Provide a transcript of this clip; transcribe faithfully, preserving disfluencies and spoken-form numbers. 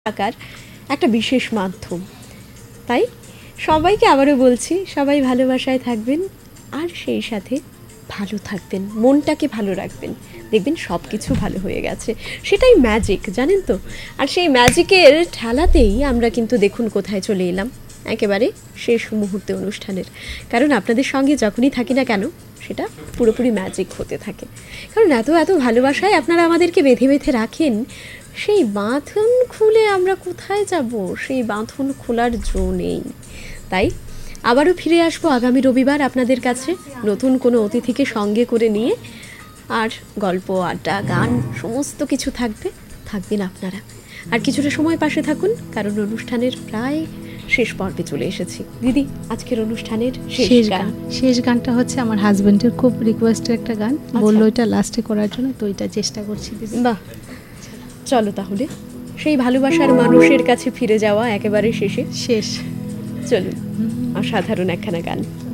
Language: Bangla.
থাকার একটা বিশেষ মাধ্যম। তাই সবাইকে আবারও বলছি, সবাই ভালোবাসায় থাকবেন আর সেই সাথে ভালো থাকবেন, মনটাকে ভালো রাখবেন, দেখবেন সব কিছু ভালো হয়ে গেছে। সেটাই ম্যাজিক, জানেন তো। আর সেই ম্যাজিকের ঠেলাতেই আমরা কিন্তু দেখুন কোথায় চলে এলাম, একেবারে শেষ মুহূর্তে অনুষ্ঠানের। কারণ আপনাদের সঙ্গে যখনই থাকি না কেন, সেটা পুরোপুরি ম্যাজিক হতে থাকে। কারণ এত এত ভালোবাসায় আপনারা আমাদেরকে বেঁধে বেঁধে রাখেন, সেই বাঁধন খুলে আমরা কোথায় যাব? সেই বাঁধন খোলার জো নেই। তাই আবারও ফিরে আসবো আগামী রবিবার আপনাদের কাছে নতুন কোনো অতিথিকে সঙ্গে করে নিয়ে। আর গল্প, আড্ডা, গান সমস্ত কিছু থাকবে, থাকবেন আপনারা। আর কিছুটা সময় পাশে থাকুন, কারণ অনুষ্ঠানের প্রায় শেষ পর্বে চলে এসেছি। দিদি, আজকের অনুষ্ঠানের শেষ গান শেষ গানটা হচ্ছে আমার হাজবেন্ডের খুব রিকোয়েস্টের একটা গান, বললো এটা লাস্টে করার জন্য, তো এটা চেষ্টা করছি দিদি। বাহ, চলো তাহলে সেই ভালোবাসার মানুষের কাছে ফিরে যাওয়া একেবারে শেষে। শেষ চলুন, অসাধারণ একখানা গান।